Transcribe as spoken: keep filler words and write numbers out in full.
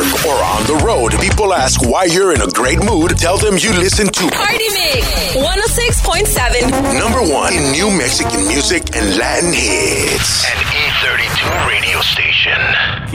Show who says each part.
Speaker 1: work or on the road, people ask why you're in a great mood. Tell them you listen to
Speaker 2: Party Mix one oh six point seven.
Speaker 1: Number one in new Mexican music and Latin hits.
Speaker 3: An E thirty-two radio station.